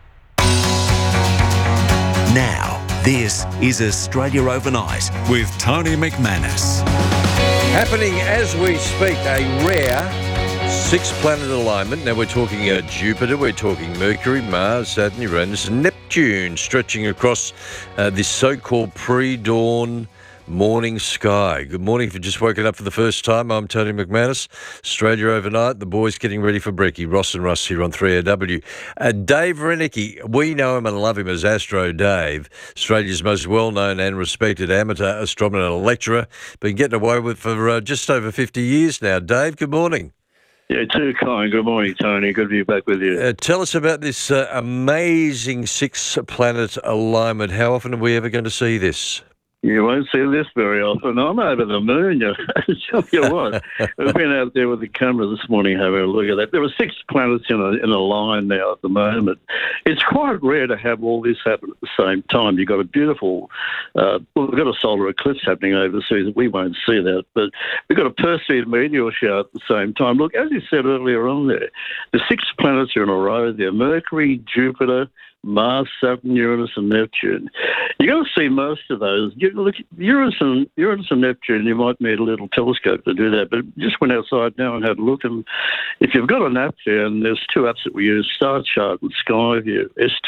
Now, this is Australia Overnight with Tony McManus. Happening as we speak, a rare six-planet alignment. Now we're talking Jupiter, we're talking Mercury, Mars, Saturn, Uranus, and Neptune stretching across this so-called pre-dawn morning sky. Good morning if you've just woken up for the first time. I'm Tony McManus. Australia Overnight. The boys getting ready for brekkie. Ross and Russ here on 3AW. Dave Renicky, we know him and love him as Astro Dave, Australia's most well-known and respected amateur astronomer and lecturer. Been getting away with for just over 50 years now. Dave, good morning. Yeah, too kind. Good morning, Tony. Good to be back with you. Tell us about this amazing six-planet alignment. How often are we ever going to see this? You won't see this very often. I'm over the moon. Tell you what, we've been out there with the camera this morning having a look at that. There are six planets in a line now at the moment. It's quite rare to have all this happen at the same time. You've got a beautiful, we've got a solar eclipse happening overseas. We won't see that, but we've got a Perseid meteor shower at the same time. Look, as you said earlier on there, the six planets are in a row there. Mercury, Jupiter, Mars, Saturn, Uranus and Neptune. You're going to see most of those. You look at Uranus and Neptune, you might need a little telescope to do that, but just went outside now and had a look. And if you've got an app there, and there's two apps that we use, StarChart and Skyview,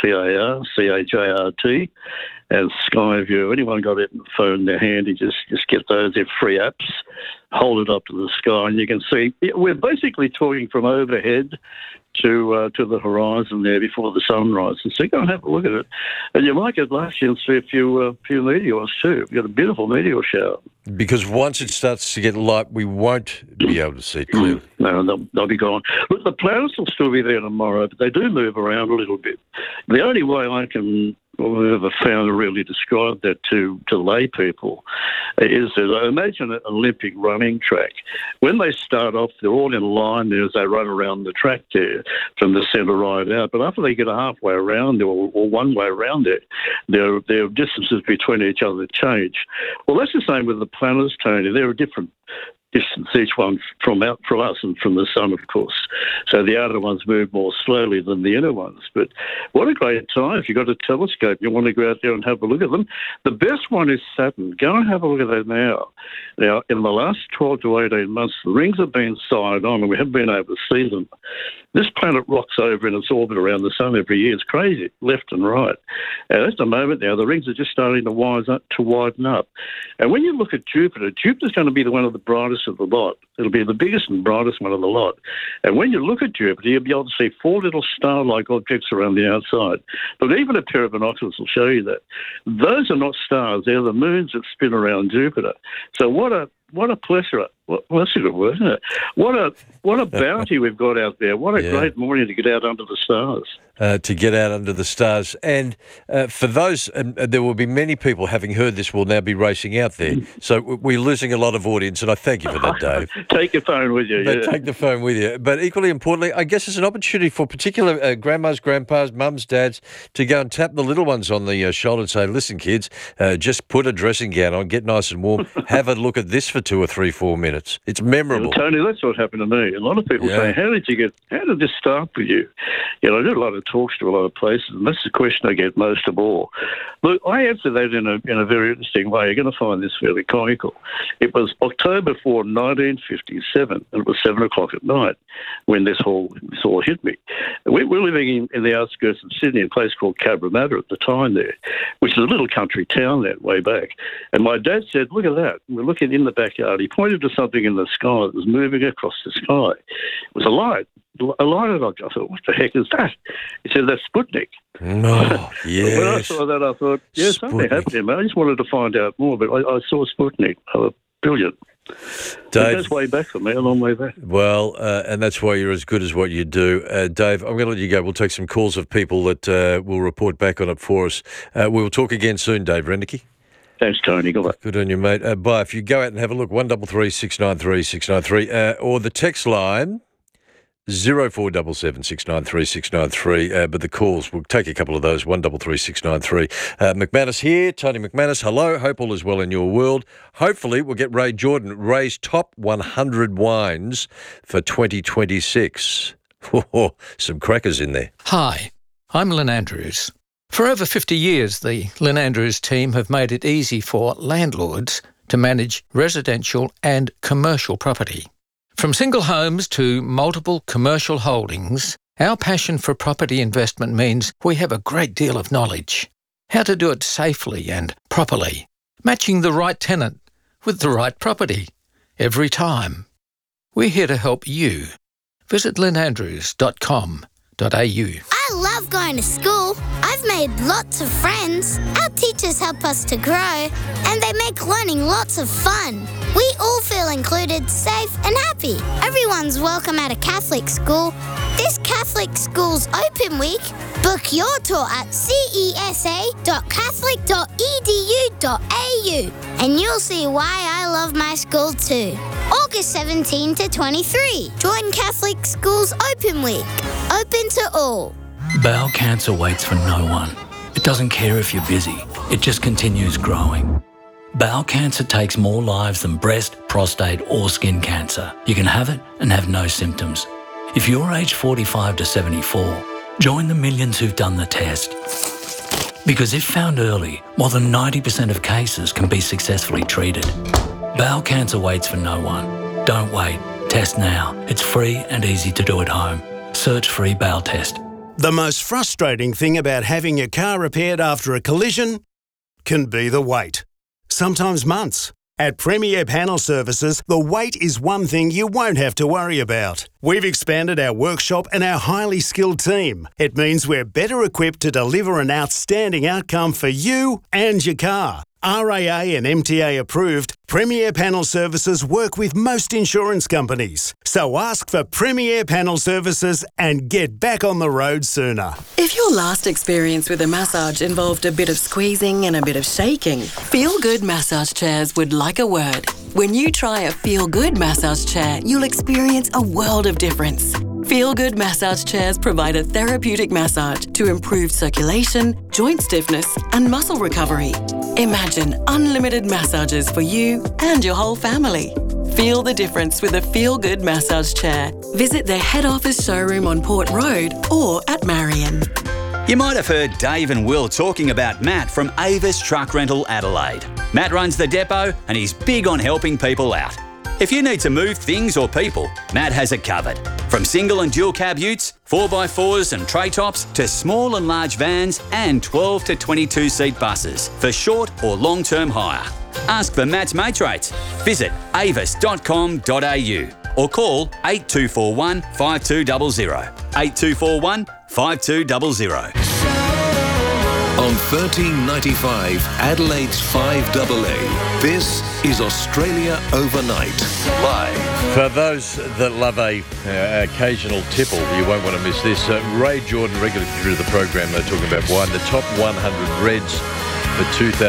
StarChart, and Skyview. Anyone got it in the phone in their hand, you just get those. They're free apps. Hold it up to the sky and you can see. We're basically talking from overhead to the horizon there before the sun rises. So go and have a look at it. And you might get lucky and see a few meteors too. We've got a beautiful meteor shower. Because once it starts to get light, we won't be able to see it clearly. No, they'll be gone. Look, the planets will still be there tomorrow, but they do move around a little bit. The only way I can ever found to really describe that to lay people is that imagine an Olympic running track. When they start off, they're all in line there as they run around the track there from the centre right out. But after they get halfway around there or one way around it, their distances between each other change. Well, that's the same with the planets, Tony. They're a different distance each one from us and from the sun, of course. So the outer ones move more slowly than the inner ones. But what a great time. If you've got a telescope, you want to go out there and have a look at them. The best one is Saturn. Go and have a look at that now. Now, in the last 12 to 18 months, the rings have been signed on and we haven't been able to see them. This planet rocks over in its orbit around the sun every year. It's crazy, left and right. And at the moment now, the rings are just starting to widen up. And when you look at Jupiter, Jupiter's going to be one of the brightest brightest of the lot. It'll be the biggest and brightest one of the lot. And when you look at Jupiter, you'll be able to see 4 little star-like objects around the outside. But even a pair of binoculars will show you that. Those are not stars. They're the moons that spin around Jupiter. So what a plethora. That's a good word, isn't it? What a bounty we've got out there. What a great morning to get out under the stars. To get out under the stars. And for those, there will be many people having heard this will now be racing out there. So we're losing a lot of audience, and I thank you for that, Dave. Take your phone with you. But take the phone with you. But equally importantly, I guess it's an opportunity for particular grandmas, grandpas, mums, dads to go and tap the little ones on the shoulder and say, listen, kids, just put a dressing gown on, get nice and warm, have a look at this for 2 or 3, 4 minutes. It's memorable. Well, Tony, that's what happened to me. A lot of people say, how did this start with you? You know, I did a lot of talks to a lot of places, and that's the question I get most of all. Look, I answer that in a very interesting way. You're going to find this fairly comical. It was October 4, 1957, and it was 7 o'clock at night when this all hit me. We're living in the outskirts of Sydney, a place called Cabramatta at the time there, which is a little country town that way back. And my dad said, look at that. We're looking in the backyard. He pointed to something in the sky that was moving across the sky. It was a light. I thought, what the heck is that? He said, that's Sputnik. Oh, yes. When I saw that, I thought, something happened to him. I just wanted to find out more, but I saw Sputnik. Oh, brilliant. Dave, it goes way back for me, a long way back. Well, and that's why you're as good as what you do. Dave, I'm going to let you go. We'll take some calls of people that will report back on it for us. We'll talk again soon, Dave Renicky. Thanks, Tony. Good luck. Good on you, mate. Bye. If you go out and have a look, 133 693 693, or the text line, 0477 693 693. But the calls, we'll take a couple of those, 133 693. McManus here, Tony McManus. Hello. Hope all is well in your world. Hopefully we'll get Ray Jordan, Ray's top 100 wines for 2026. Some crackers in there. Hi, I'm Lynn Andrews. For over 50 years, the Lynn Andrews team have made it easy for landlords to manage residential and commercial property. From single homes to multiple commercial holdings, our passion for property investment means we have a great deal of knowledge. How to do it safely and properly, matching the right tenant with the right property every time. We're here to help you. Visit lynandrews.com.au. I love going to school. I've made lots of friends. Our teachers help us to grow, and they make learning lots of fun. We all feel included, safe and happy. Everyone's welcome at a Catholic school. This Catholic Schools Open Week, book your tour at cesa.catholic.edu.au and you'll see why I love my school too. August 17 to 23. Join Catholic Schools Open Week. Open to all. Bowel cancer waits for no one. It doesn't care if you're busy. It just continues growing. Bowel cancer takes more lives than breast, prostate or skin cancer. You can have it and have no symptoms. If you're aged 45 to 74, join the millions who've done the test. Because if found early, more than 90% of cases can be successfully treated. Bowel cancer waits for no one. Don't wait. Test now. It's free and easy to do at home. Search free bowel test. The most frustrating thing about having your car repaired after a collision can be the wait. Sometimes months. At Premier Panel Services, the wait is one thing you won't have to worry about. We've expanded our workshop and our highly skilled team. It means we're better equipped to deliver an outstanding outcome for you and your car. RAA and MTA approved, Premier Panel Services work with most insurance companies. So ask for Premier Panel Services and get back on the road sooner. If your last experience with a massage involved a bit of squeezing and a bit of shaking, Feel Good Massage Chairs would like a word. When you try a Feel Good massage chair, you'll experience a world of difference. Feel Good Massage Chairs provide a therapeutic massage to improve circulation, joint stiffness and muscle recovery. Imagine unlimited massages for you and your whole family. Feel the difference with a Feel Good massage chair. Visit their head office showroom on Port Road or at Marion. You might have heard Dave and Will talking about Matt from Avis Truck Rental Adelaide. Matt runs the depot and he's big on helping people out. If you need to move things or people, Matt has it covered. From single and dual cab utes, 4x4s and tray tops, to small and large vans and 12 to 22 seat buses for short or long-term hire. Ask for Matt's Mates Rates. Visit avis.com.au or call 8241 5200. 8241 5200. On 1395 Adelaide's 5AA, this is Australia Overnight, live. For those that love a occasional tipple, you won't want to miss this. Ray Jordan, regular contributor of the program, they're talking about wine, the top 100 reds for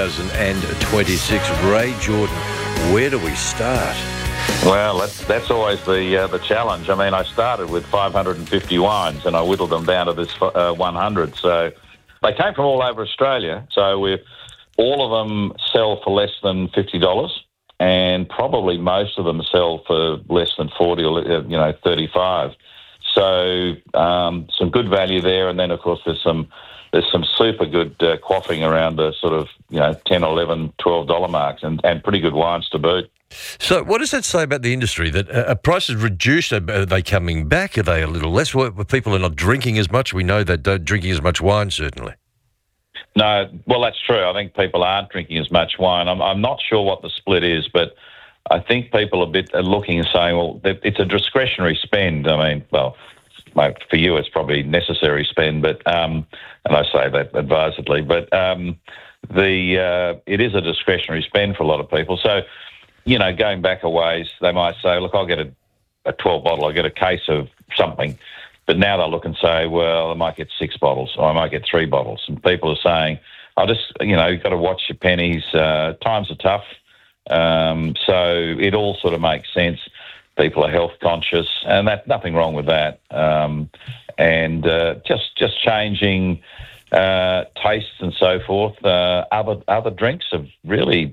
2026. Ray Jordan, where do we start? Well, that's always the challenge. I mean, I started with 550 wines and I whittled them down to this 100. So they came from all over Australia. So all of them sell for less than $50, and probably most of them sell for less than 40 or 35. So some good value there, and then of course there's some super good quaffing around the sort of $10, $11, $12 marks, and pretty good wines to boot. So what does that say about the industry? That are prices reduced? Are they coming back? Are they a little less? People are not drinking as much. We know they don't drinking as much wine, certainly. No, well, that's true. I think people aren't drinking as much wine. I'm not sure what the split is, but I think people are looking and saying, well, it's a discretionary spend. I mean, well, for you it's probably necessary spend, but and I say that advisedly, but it is a discretionary spend for a lot of people. So, going back a ways, they might say, look, I'll get a 12 bottle, I'll get a case of something. But now they'll look and say, well, I might get 6 bottles or I might get 3 bottles. And people are saying, you've got to watch your pennies. Times are tough. So it all sort of makes sense. People are health conscious, and that's nothing wrong with that. And just changing tastes and so forth. Other drinks have really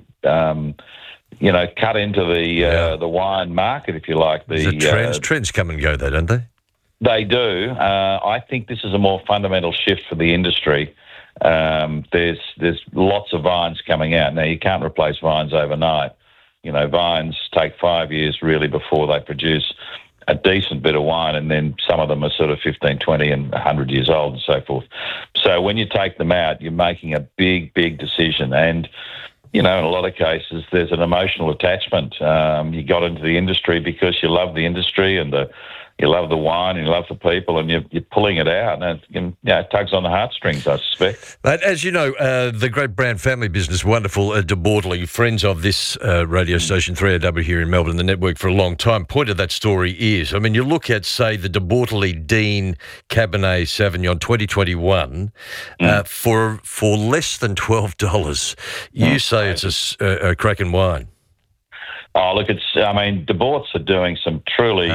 cut into the wine market, if you like. The trends come and go, though, don't they? They do. I think this is a more fundamental shift for the industry. There's lots of vines coming out. Now, you can't replace vines overnight. Vines take 5 years really before they produce a decent bit of wine, and then some of them are sort of 15, 20 and 100 years old and so forth. So when you take them out, you're making a big, big decision. And, in a lot of cases, there's an emotional attachment. You got into the industry because you love the industry and you love the wine and you love the people, and you're pulling it out, and it tugs on the heartstrings, I suspect. But as you know, the great brand family business, wonderful De Bortoli, friends of this radio station, 3AW here in Melbourne, the network for a long time. Point of that story is, I mean, you look at, say, the De Bortoli Dean Cabernet Sauvignon 2021 for less than $12. You say it's a cracking wine. Oh, look, De Borts are doing some truly,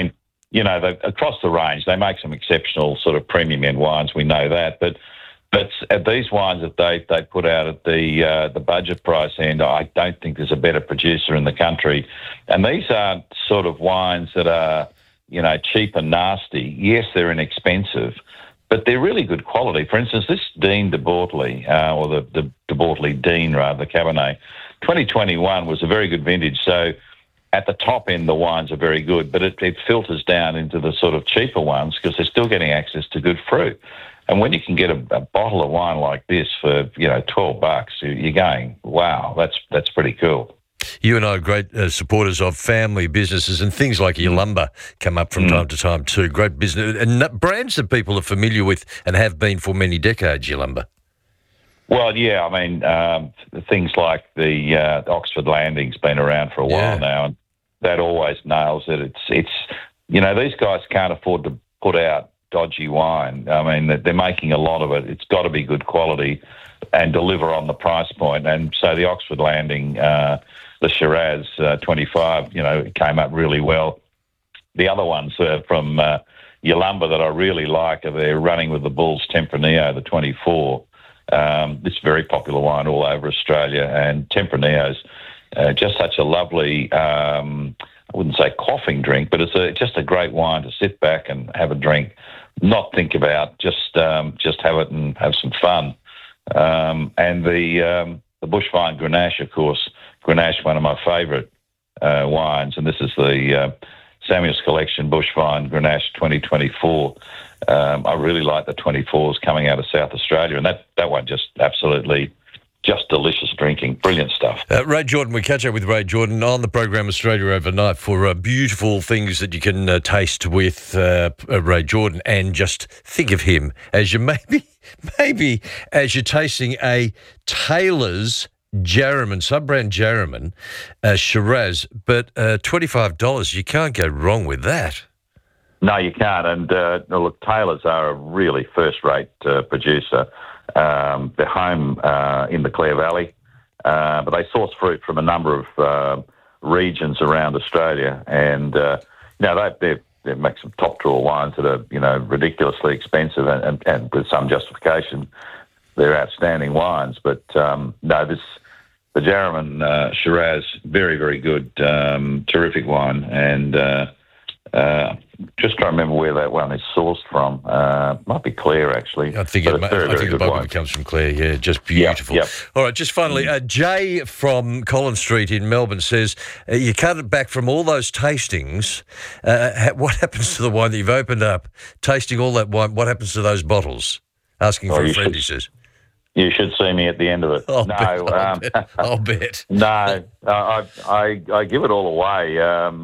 across the range, they make some exceptional sort of premium end wines. We know that, but at these wines that they put out at the budget price end, I don't think there's a better producer in the country. And these aren't sort of wines that are, cheap and nasty. Yes, they're inexpensive, but they're really good quality. For instance, this Dean De Bortoli, or the De Bortoli Dean rather, the Cabernet, 2021 was a very good vintage. So at the top end, the wines are very good, but it filters down into the sort of cheaper ones because they're still getting access to good fruit. And when you can get a bottle of wine like this for, $12, you're going, wow, that's pretty cool. You and I are great supporters of family businesses, and things like Yalumba come up from time to time too. Great business and brands that people are familiar with and have been for many decades, Yalumba. Well, yeah, things like the Oxford Landing's been around for a while now, and that always nails it. It's these guys can't afford to put out dodgy wine. They're making a lot of it. It's got to be good quality and deliver on the price point. And so the Oxford Landing, the Shiraz 25, came up really well. The other ones from Yalumba that I really like are they're running with the Bulls Tempranillo, the 24. It's a very popular wine all over Australia, and Tempranillo's just such a lovely, I wouldn't say quaffing drink, but it's just a great wine to sit back and have a drink, not think about, just have it and have some fun. And the Bushvine Grenache, of course, Grenache, one of my favourite wines, and this is the Samuel's Collection Bushvine Grenache 2024. I really like the 24s coming out of South Australia, and that one just absolutely just delicious drinking. Brilliant stuff. Ray Jordan, we catch up with Ray Jordan on the program Australia Overnight for beautiful things that you can taste with Ray Jordan, and just think of him as you maybe as you're tasting a Taylor's Jarraman, sub-brand Jarraman, Shiraz, but $25, you can't go wrong with that. No, you can't. And look, Taylor's are a really first-rate producer. They're home in the Clare Valley, but they source fruit from a number of regions around Australia, and they make some top-drawer wines that are ridiculously expensive, and with some justification, they're outstanding wines. But the Jarraman Shiraz, very, very good, terrific wine, and just trying to remember where that one is sourced from. Might be Clare, actually. I think the bulk of it comes from Clare, yeah, just beautiful. Yep. All right, just finally, Jay from Collins Street in Melbourne says, you cut it back from all those tastings. What happens to the wine that you've opened up, tasting all that wine, what happens to those bottles? Asking for a friend, he says. You should see me at the end of it. I'll bet. No, I give it all away.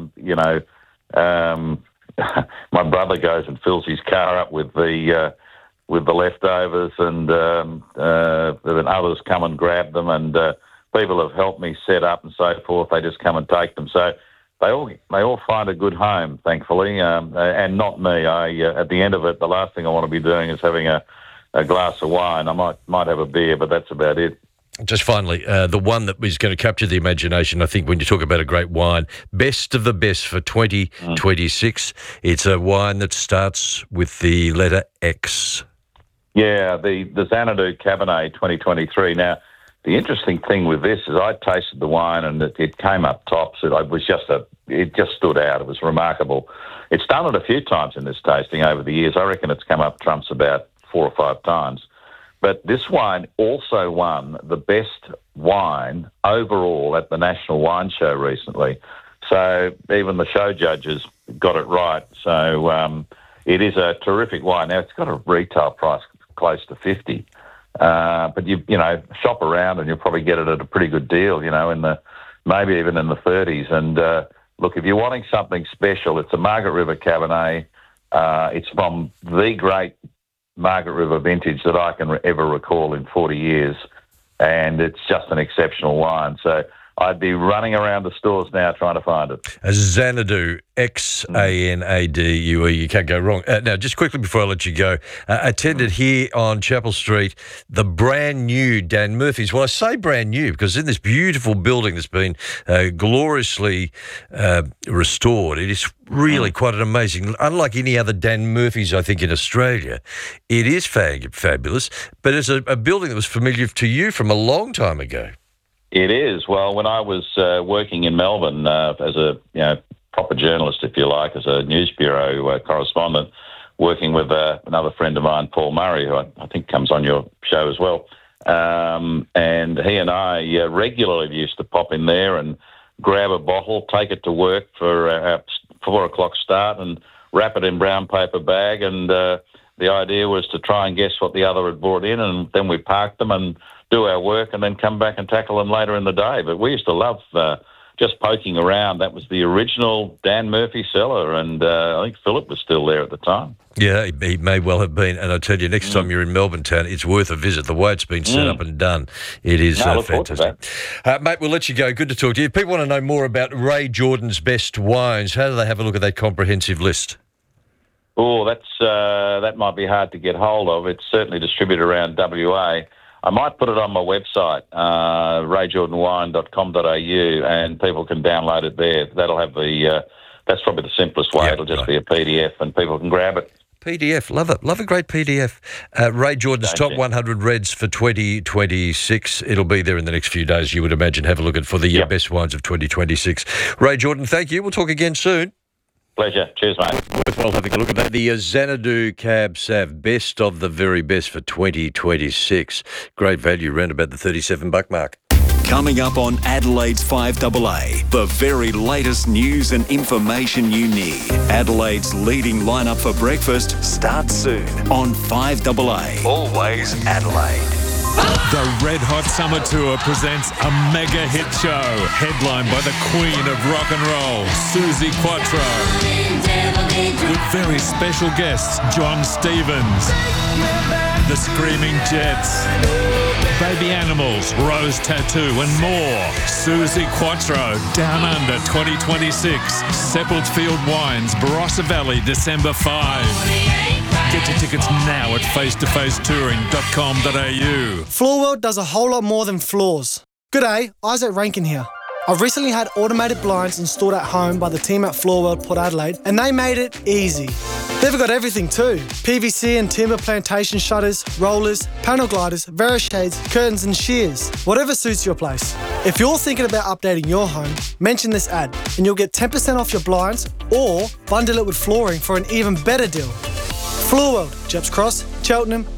My brother goes and fills his car up with the leftovers, and then others come and grab them, and people have helped me set up and so forth. They just come and take them. So they all find a good home, thankfully, and not me. At the end of it, the last thing I want to be doing is having a glass of wine. I might have a beer, but that's about it. Just finally, the one that is going to capture the imagination, I think, when you talk about a great wine, best of the best for 2026. It's a wine that starts with the letter X. Yeah, the Xanadu Cabernet 2023. Now, the interesting thing with this is I tasted the wine and it came up top. So it just stood out. It was remarkable. It's done it a few times in this tasting over the years. I reckon it's come up trumps about 4 or 5 times. But this wine also won the best wine overall at the National Wine Show recently. So even the show judges got it right. So it is a terrific wine. Now, it's got a retail price close to $50. But you shop around and you'll probably get it at a pretty good deal, maybe even in the 30s. And look, if you're wanting something special, it's a Margaret River Cabernet. It's from the great Margaret River vintage that I can ever recall in 40 years, and it's just an exceptional wine. So I'd be running around the stores now trying to find it. A Xanadu, Xanadue. You can't go wrong. Now, just quickly before I let you go, attended here on Chapel Street the brand new Dan Murphy's. Well, I say brand new because in this beautiful building that's been gloriously restored, it is really quite an amazing, unlike any other Dan Murphy's, I think, in Australia. It is fabulous, but it's a building that was familiar to you from a long time ago. It is. Well, when I was working in Melbourne as a proper journalist, if you like, as a news bureau correspondent, working with another friend of mine, Paul Murray, who I think comes on your show as well, and he and I regularly used to pop in there and grab a bottle, take it to work for our 4 o'clock start, and wrap it in brown paper bag. And the idea was to try and guess what the other had brought in, and then we parked them and do our work and then come back and tackle them later in the day. But we used to love just poking around. That was the original Dan Murphy cellar, and I think Philip was still there at the time. Yeah, he may well have been. And I tell you, next time you're in Melbourne town, it's worth a visit. The way it's been set up and done, it is fantastic. Mate, we'll let you go. Good to talk to you. If people want to know more about Ray Jordan's best wines, how do they have a look at that comprehensive list? Oh, that might be hard to get hold of. It's certainly distributed around WA. I might put it on my website, rayjordanwine.com.au, and people can download it there. That'll have that's probably the simplest way. It'll just be a PDF and people can grab it. PDF, love it. Love a great PDF. Ray Jordan's Top 100 Reds for 2026. It'll be there in the next few days, you would imagine. Have a look at for the best wines of 2026. Ray Jordan, thank you. We'll talk again soon. Pleasure. Cheers, mate. Worthwhile having a look at that. The Xanadu Cab Sav, best of the very best for 2026. Great value, round about the $37 mark. Coming up on Adelaide's 5AA, the very latest news and information you need. Adelaide's leading lineup for breakfast starts soon on 5AA. Always Adelaide. The Red Hot Summer Tour presents a mega hit show, headlined by the Queen of Rock and Roll, Suzi Quatro, with very special guests John Stevens, the Screaming Jets, Baby Animals, Rose Tattoo and more. Suzi Quatro, Down Under 2026, Sepulchre Field Wines, Barossa Valley, December 5. Get your tickets now at facetofacetouring.com.au. Floor World does a whole lot more than floors. G'day, Isaac Rankin here. I've recently had automated blinds installed at home by the team at Floor World Port Adelaide, and they made it easy. They've got everything too. PVC and timber plantation shutters, rollers, panel gliders, Verishades, curtains and shears. Whatever suits your place. If you're thinking about updating your home, mention this ad and you'll get 10% off your blinds or bundle it with flooring for an even better deal. Floor World, Jeps Cross, Cheltenham,